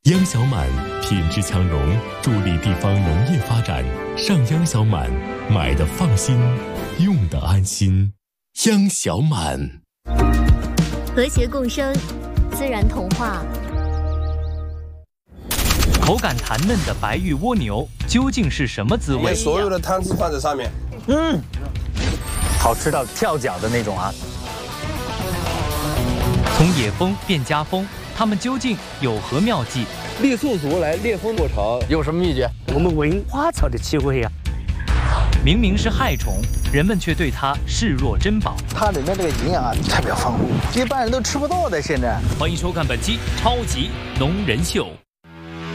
央小满品质强融，助力地方农业发展。上央小满，买的放心，用的安心。央小满， 和谐共生，自然童话。 口感弹嫩的白玉蜗牛究竟是什么滋味？ 所有的汤汁放在上面， 好吃到跳脚的那种啊！ 从野蜂变家蜂，它们究竟有何妙计？ 猎宿族来猎蜂过巢有什么秘诀？ 我们闻花草的气味呀。 明明是害虫，人们却对它视若珍宝。 它里面这个营养啊特别丰富，一般人都吃不到的。现在， 欢迎收看本期《超级农人秀》。